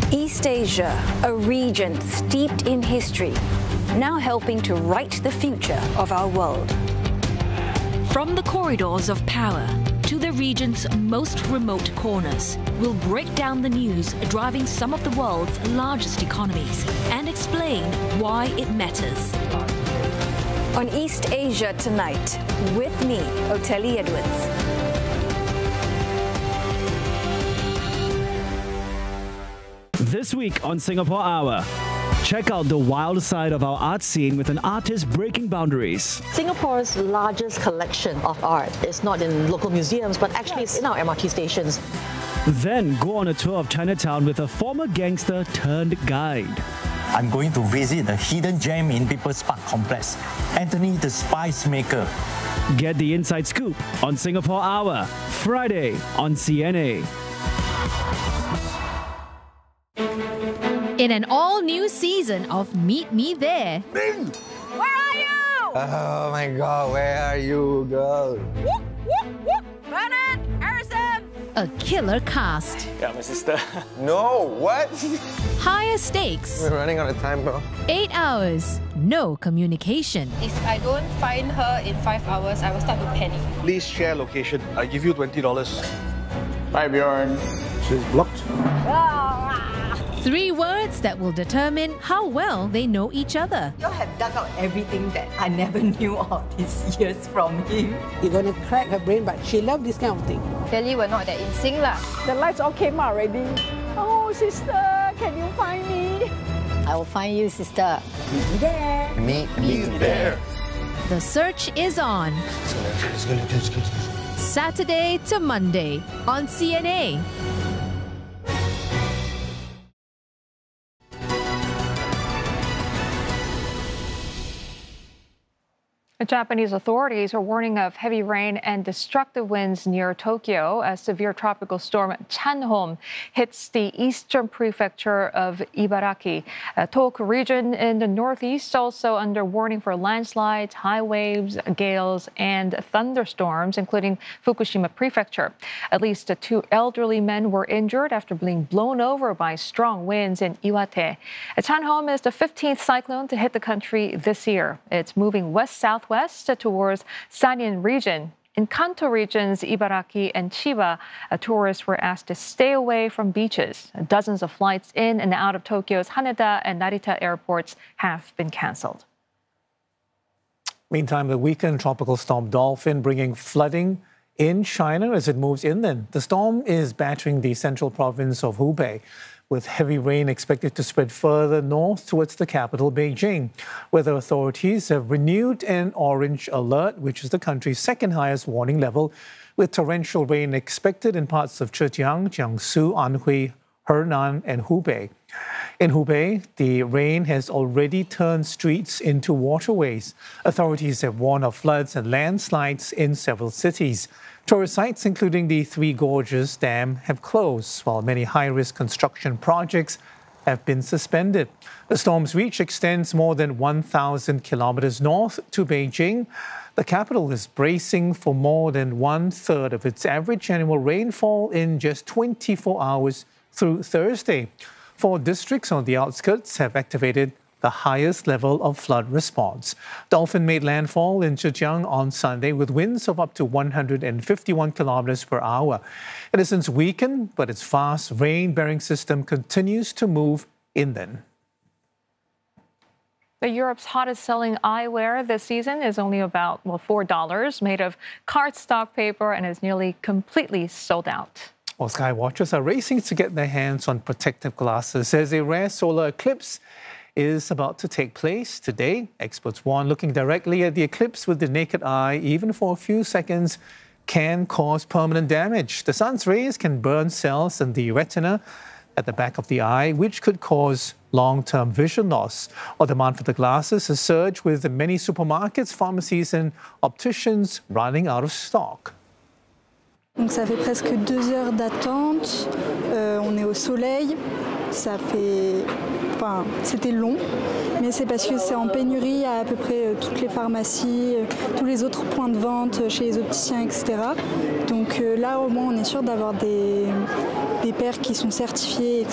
East Asia, a region steeped in history, now helping to write the future of our world. From the corridors of power to the region's most remote corners, we'll break down the news driving some of the world's largest economies and explain why it matters. On East Asia Tonight, with me, Oteli Edwards. This week on Singapore Hour, check out the wild side of our art scene with an artist breaking boundaries. Singapore's largest collection of art is not in local museums, but actually it's in our MRT stations. Then go on a tour of Chinatown with a former gangster turned guide. I'm going to visit the hidden gem in People's Park Complex, Anthony the Spice Maker. Get the inside scoop on Singapore Hour, Friday on CNA. In an all-new season of Meet Me There. Ming! Where are you? Oh my God, where are you, girl? Whoop, whoop, whoop! Bernard! Harrison! A killer cast. Yeah, my sister. No, what? Higher stakes. We're running out of time, bro. 8 hours. No communication. If I don't find her in 5 hours, I will start to panic. Please share location. I give you $20. Bye, Bjorn. She's blocked. 3 words that will determine how well they know each other. You have dug out everything that I never knew all these years from him. You're going to crack her brain, but she loves this kind of thing. Clearly, we're not that in sync lah. The lights all came out already. Oh, sister, can you find me? I will find you, sister. Meet me there. Meet me there. The search is on. Saturday to Monday on CNA. Japanese authorities are warning of heavy rain and destructive winds near Tokyo as severe tropical storm Chanhom hits the eastern prefecture of Ibaraki. Tohoku region in the northeast also under warning for landslides, high waves, gales, and thunderstorms, including Fukushima prefecture. At least 2 elderly men were injured after being blown over by strong winds in Iwate. Chanhom is the 15th cyclone to hit the country this year. It's moving west-southwest towards Sanyuan region. In Kanto regions, Ibaraki and Chiba, tourists were asked to stay away from beaches. Dozens of flights in and out of Tokyo's Haneda and Narita airports have been cancelled. Meantime, the weakened tropical storm Dolphin bringing flooding in China as it moves inland. The storm is battering the central province of Hubei, with heavy rain expected to spread further north towards the capital, Beijing. Weather authorities have renewed an orange alert, which is the country's second highest warning level, with torrential rain expected in parts of Zhejiang, Jiangsu, Anhui, Henan, and Hubei. In Hubei, the rain has already turned streets into waterways. Authorities have warned of floods and landslides in several cities. Tourist sites, including the Three Gorges Dam, have closed, while many high-risk construction projects have been suspended. The storm's reach extends more than 1,000 kilometers north to Beijing. The capital is bracing for more than 1/3 of its average annual rainfall in just 24 hours through Thursday. 4 districts on the outskirts have activated the highest level of flood response. Dolphin made landfall in Zhejiang on Sunday with winds of up to 151 kilometers per hour. It has since weakened, but its fast rain-bearing system continues to move inland. Europe's hottest selling eyewear this season is only about, $4, made of cardstock paper and is nearly completely sold out. Well, sky watchers are racing to get their hands on protective glasses as a rare solar eclipse is about to take place today. Experts warn looking directly at the eclipse with the naked eye, even for a few seconds, can cause permanent damage. The sun's rays can burn cells in the retina at the back of the eye, which could cause long-term vision loss. While demand for the glasses has surged with many supermarkets, pharmacies and opticians running out of stock. Donc ça fait presque 2 heures d'attente. On est au soleil. C'était long, mais c'est parce que c'est en pénurie à peu près toutes les pharmacies, tous les autres points de vente chez les opticiens, etc. Donc là, au moins, on est sûr d'avoir des paires qui sont certifiées.